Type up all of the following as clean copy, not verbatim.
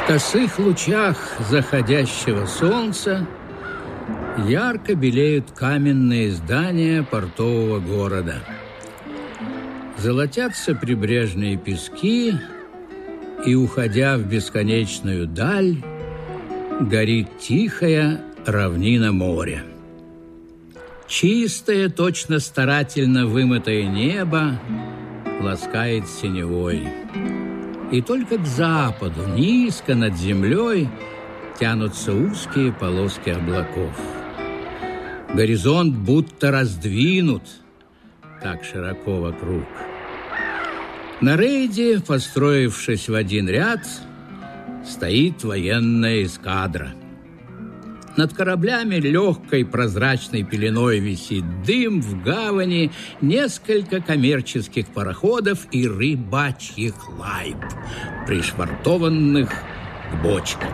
косых лучах заходящего солнца ярко белеют каменные здания портового города. Золотятся прибрежные пески, и, уходя в бесконечную даль, горит тихая равнина моря. Чистое, точно старательно вымытое небо ласкает синевой. И только к западу, низко над землей, тянутся узкие полоски облаков. Горизонт будто раздвинут, так широко вокруг. На рейде, построившись в один ряд, стоит военная эскадра. Над кораблями легкой прозрачной пеленой висит дым, в гавани несколько коммерческих пароходов и рыбачьих лайб, пришвартованных к бочкам.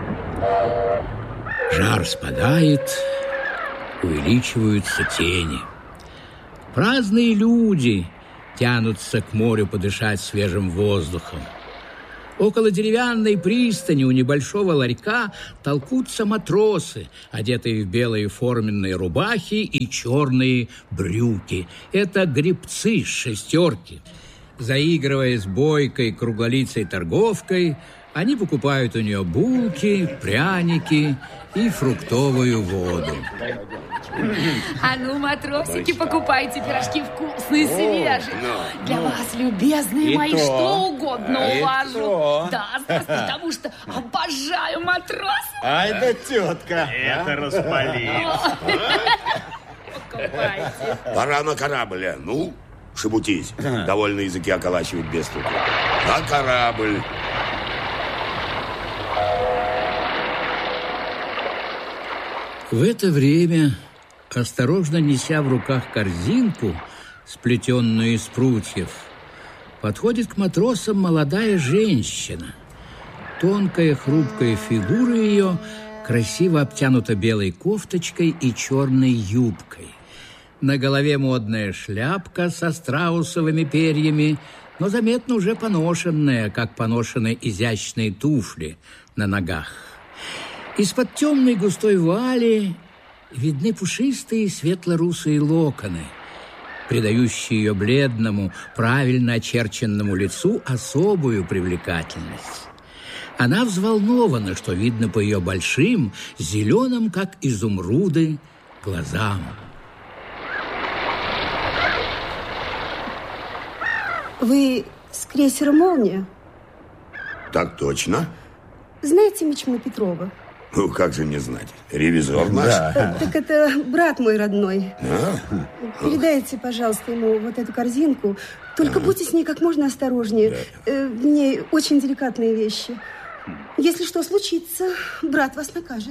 Жар спадает, увеличиваются тени. Праздные люди тянутся к морю подышать свежим воздухом. Около деревянной пристани у небольшого ларька толкутся матросы, одетые в белые форменные рубахи и черные брюки. Это гребцы с шестерки. Заигрывая с бойкой круглолицей торговкой, они покупают у нее булки, пряники и фруктовую воду. А ну, матросики, покупайте пирожки вкусные, свежие. Для вас, любезные мои, что угодно уважу. Да, потому что обожаю матросов. Ай да тетка. Это распалит. Покупайте. Пора на корабль. Ну, шебутись. Довольно языки околачивать без стука. На корабль. В это время, осторожно неся в руках корзинку, сплетенную из прутьев, подходит к матросам молодая женщина. Тонкая, хрупкая фигура ее красиво обтянута белой кофточкой и черной юбкой. На голове модная шляпка со страусовыми перьями, но заметно уже поношенная, как поношены изящные туфли на ногах. Из-под темной густой вуали видны пушистые светло-русые локоны, придающие ее бледному, правильно очерченному лицу особую привлекательность. Она взволнована, что видно по ее большим, зеленым, как изумруды, глазам. Вы с крейсера «Молния»? Так точно. Знаете Мичмана Петрова? Ну, как же не знать? Ревизор наш. Да. Так это брат мой родной. Передайте, пожалуйста, ему вот эту корзинку. Только будьте с ней как можно осторожнее. В ней очень деликатные вещи. Если что случится, брат вас накажет.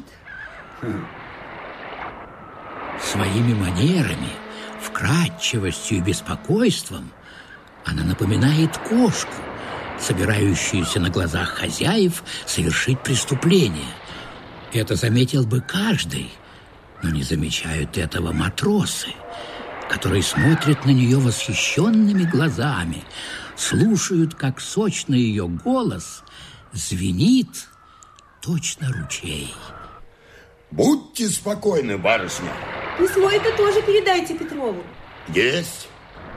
Своими манерами, вкрадчивостью и беспокойством она напоминает кошку, собирающуюся на глазах хозяев совершить преступление. Это заметил бы каждый, но не замечают этого матросы, которые смотрят на нее восхищенными глазами, слушают, как сочный ее голос звенит точно ручей. Будьте спокойны, барышня. И свой-то тоже передайте Петрову. Есть.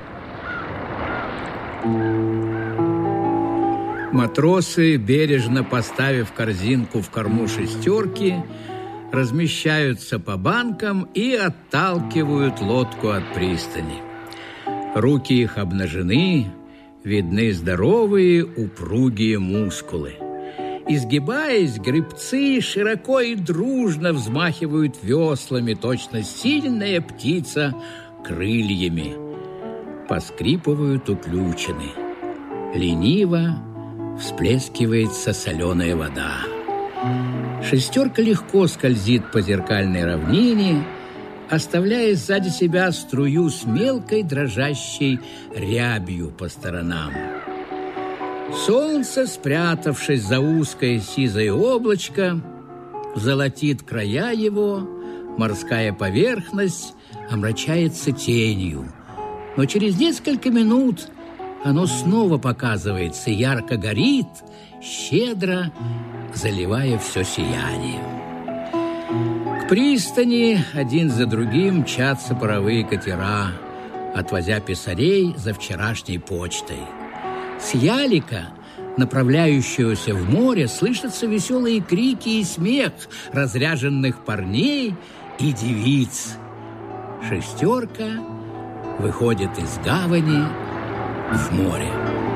Матросы, бережно поставив корзинку в корму шестерки, размещаются по банкам и отталкивают лодку от пристани. Руки их обнажены, видны здоровые, упругие мускулы. Изгибаясь, гребцы широко и дружно взмахивают веслами, точно сильная птица крыльями. Поскрипывают уключены. Лениво всплескивается соленая вода. Шестерка легко скользит по зеркальной равнине, оставляя сзади себя струю с мелкой дрожащей рябью по сторонам. Солнце, спрятавшись за узкое сизое облачко, золотит края его, морская поверхность омрачается тенью. Но через несколько минут оно снова показывается, ярко горит, щедро заливая все сиянием. К пристани один за другим мчатся паровые катера, отвозя писарей за вчерашней почтой. С ялика, направляющегося в море, слышатся веселые крики и смех разряженных парней и девиц. Шестерка выходит из гавани в море.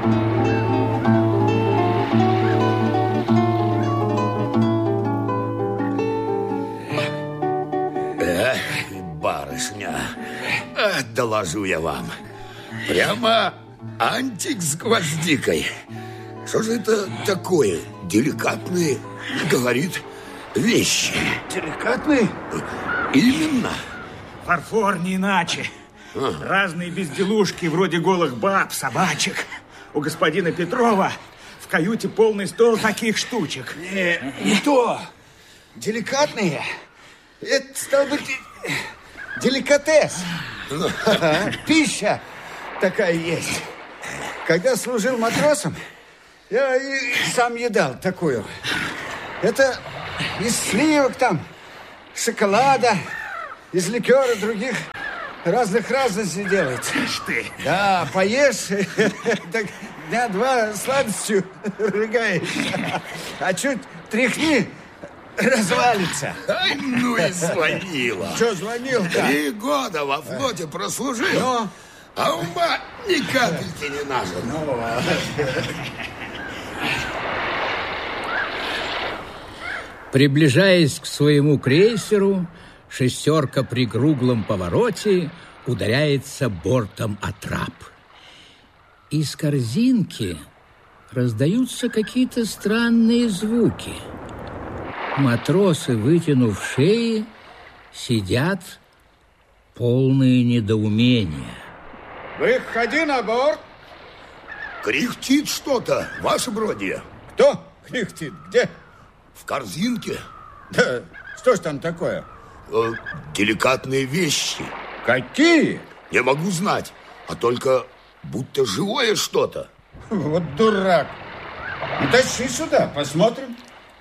Барышня, доложу я вам, прямо антик с гвоздикой. Что же это такое? Деликатные, говорит, вещи. Деликатные? Именно. Фарфор не иначе. Разные безделушки, вроде голых баб, собачек. У господина Петрова в каюте полный стол таких штучек. Не то. Деликатные. Это, стало быть, деликатес. Пища такая есть. Когда служил матросом, я и сам едал такую. Это из сливок там, шоколада, из ликера других разных разностей делается. Ты. Да, поешь, так дня два сладостью рыгаешь. А чуть тряхни, развалится. Ай, ну и звонила. Что звонил-то? 3 года во флоте прослужил. Но... А ума ни капельки не надо. Приближаясь к своему крейсеру, шестерка при круглом повороте ударяется бортом о трап. Из корзинки раздаются какие-то странные звуки. Матросы, вытянув шеи, сидят полные недоумения. Выходи на борт. Кряхтит что-то, ваше бродие. Кто кряхтит? Где? В корзинке. Да, что ж там такое? Деликатные вещи. Какие? Не могу знать, а только будто живое что-то. Вот дурак. Ну, тащи сюда, посмотрим.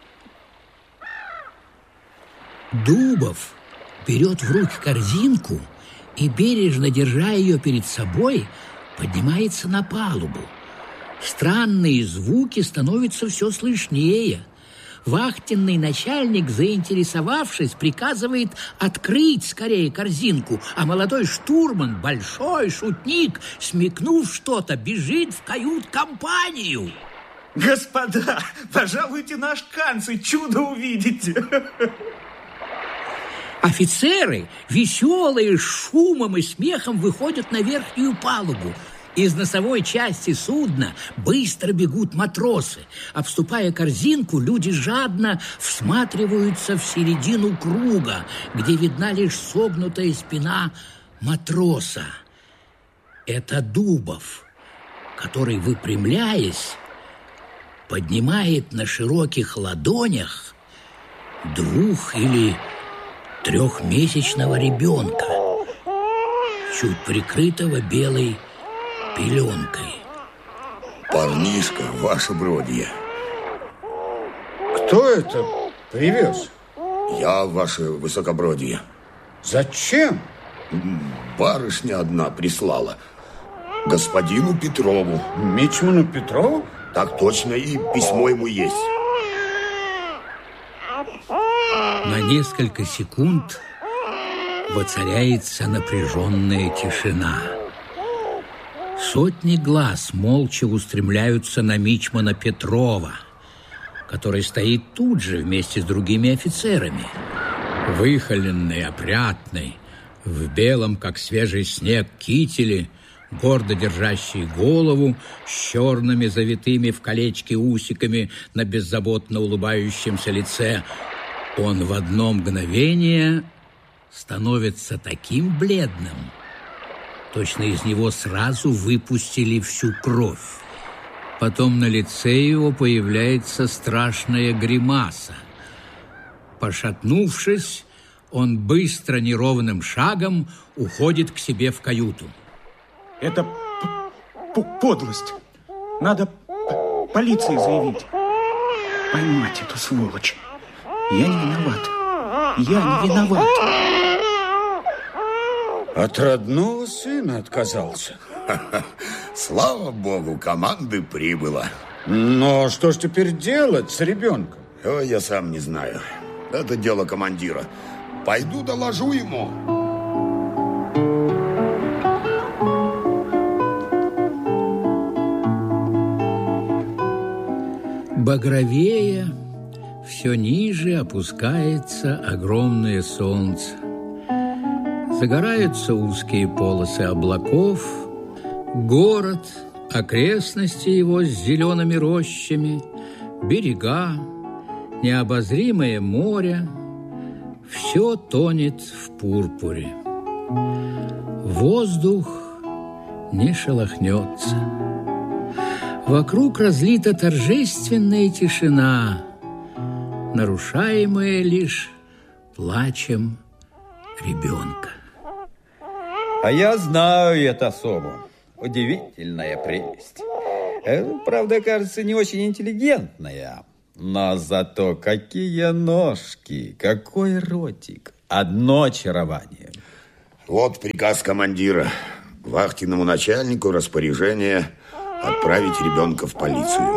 Дубов берет в руки корзинку и, бережно держа ее перед собой, поднимается на палубу. Странные звуки становятся все слышнее. Вахтенный начальник, заинтересовавшись, приказывает открыть скорее корзинку, а молодой штурман, большой шутник, смекнув что-то, бежит в кают-компанию. Господа, пожалуйте на шканцы, чудо увидите. Офицеры, веселые, с шумом и смехом, выходят на верхнюю палубу. Из носовой части судна быстро бегут матросы. Обступая корзинку, люди жадно всматриваются в середину круга, где видна лишь согнутая спина матроса. Это Дубов, который, выпрямляясь, поднимает на широких ладонях 2- или 3-месячного ребенка, чуть прикрытого белой пеленкой. Парнишка, ваше бродье. Кто это привез? Я, ваше высокобродье. Зачем? Барышня одна прислала. Господину Петрову. Мичману Петрову? Так точно, и письмо ему есть. На несколько секунд воцаряется напряженная тишина. Сотни глаз молча устремляются на мичмана Петрова, который стоит тут же вместе с другими офицерами. Выхоленный, опрятный, в белом, как свежий снег, кителе, гордо держащий голову, с черными завитыми в колечки усиками на беззаботно улыбающемся лице, он в одно мгновение становится таким бледным, точно из него сразу выпустили всю кровь. Потом на лице его появляется страшная гримаса. Пошатнувшись, он быстро, неровным шагом уходит к себе в каюту. Это подлость. Надо полиции заявить. Поймать эту сволочь. Я не виноват. Я не виноват. От родного сына отказался. Слава богу, команды прибыло. Но что ж теперь делать с ребенком? Я сам не знаю. Это дело командира. Пойду доложу ему. Багровее, все ниже опускается огромное солнце. Загораются узкие полосы облаков, город, окрестности его с зелеными рощами, берега, необозримое море. Все тонет в пурпуре. Воздух не шелохнется. Вокруг разлита торжественная тишина, нарушаемая лишь плачем ребенка. А я знаю эту особу. Удивительная прелесть. Правда, кажется, не очень интеллигентная. Но зато какие ножки, какой ротик. Одно очарование. Вот приказ командира. Вахтенному начальнику распоряжение отправить ребенка в полицию.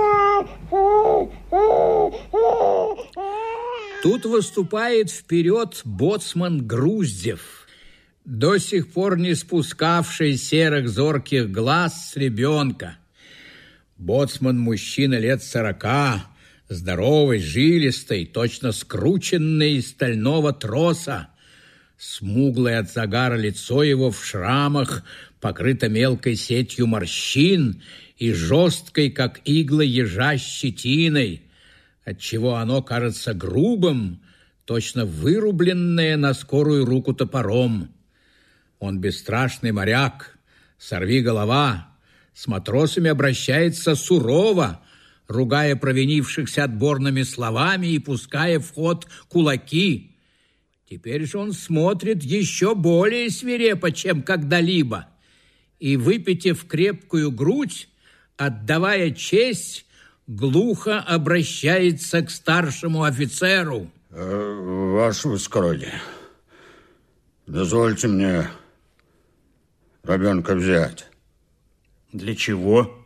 Тут выступает вперед боцман Груздев, до сих пор не спускавший серых зорких глаз с ребенка. Боцман мужчина лет 40, здоровый, жилистый, точно скрученный из стального троса. Смуглое от загара лицо его в шрамах покрыто мелкой сетью морщин и жесткой, как иглы ежа, щетиной, отчего оно кажется грубым, точно вырубленное на скорую руку топором. Он бесстрашный моряк, сорвиголова, с матросами обращается сурово, ругая провинившихся отборными словами и пуская в ход кулаки. Теперь же он смотрит еще более свирепо, чем когда-либо, и, выпитив крепкую грудь, отдавая честь, глухо обращается к старшему офицеру. Ваше высокородие, дозвольте мне ребенка взять. Для чего?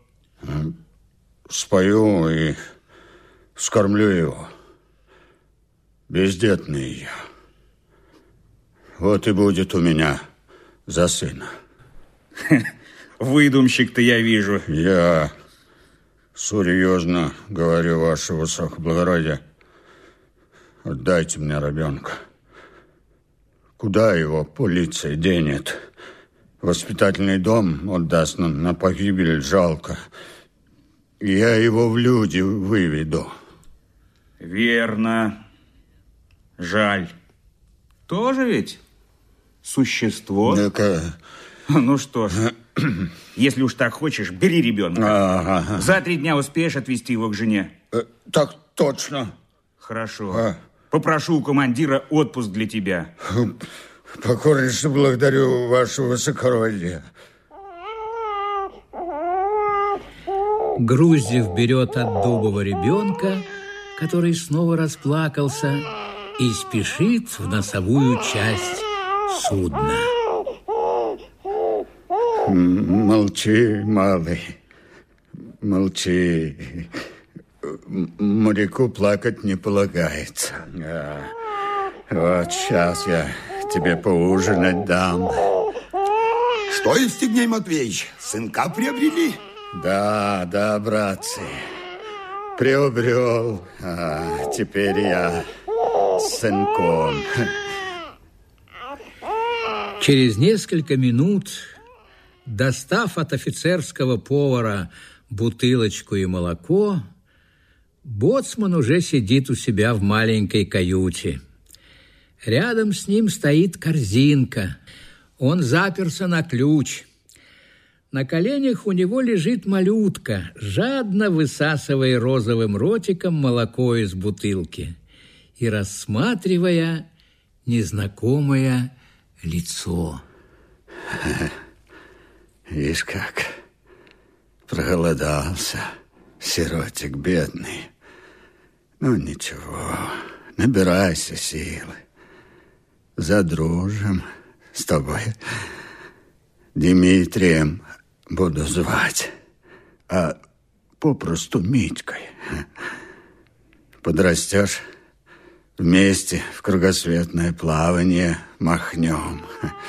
Спою и скормлю его. Бездетный я. Вот и будет у меня за сына. Выдумщик-то я вижу. Я серьезно говорю, ваше высокоблагородие. Отдайте мне ребенка. Куда его полиция денет? Воспитательный дом отдаст нам на погибель, жалко. Я его в люди выведу. Верно. Жаль. Тоже ведь существо? Ну что ж, если уж так хочешь, бери ребенка. За 3 дня успеешь отвезти его к жене? Так точно. Хорошо. Попрошу у командира отпуск для тебя. Покорнейше благодарю, ваше высокородие. Груздев берет от Дубова ребенка, который снова расплакался, и спешит в носовую часть судна. Молчи, малый, молчи. Моряку плакать не полагается. Вот сейчас я тебе поужинать дам. Что, Евстигней Матвеевич, сынка приобрели? Да, братцы, приобрел. Теперь я с сынком. Через несколько минут, достав от офицерского повара бутылочку и молоко, боцман уже сидит у себя в маленькой каюте. Рядом с ним стоит корзинка. Он заперся на ключ. На коленях у него лежит малютка, жадно высасывая розовым ротиком молоко из бутылки и рассматривая незнакомое лицо. Видишь как? Проголодался, сиротик бедный. Ну, ничего, набирайся силы. Задружим с тобой. Дмитрием буду звать, а попросту Митькой. Подрастешь, вместе в кругосветное плавание махнем.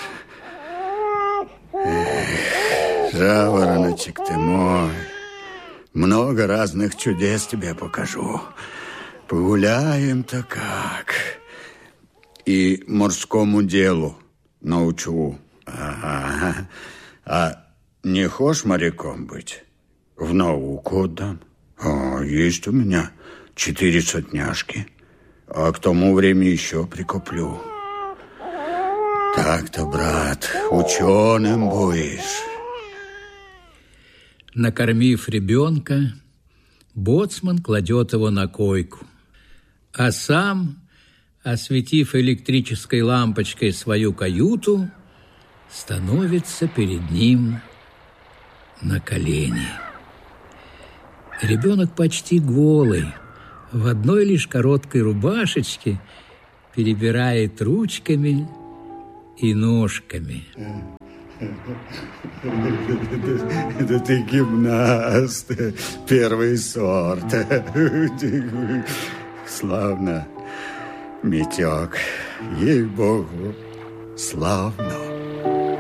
Эх, жавороночек ты мой, много разных чудес тебе покажу. Погуляем-то как. И морскому делу научу. Ага. А не хочешь моряком быть? В науку отдам. Есть у меня 4 сотняшки. А к тому времени еще прикуплю. Так-то, брат, ученым будешь. Накормив ребенка, боцман кладет его на койку, а сам, осветив электрической лампочкой свою каюту, становится перед ним на колени. Ребенок почти голый, в одной лишь короткой рубашечке, перебирает ручками и ножками. Да ты гимнаст, первый сорт. Славно, Митек, ей-богу, славно.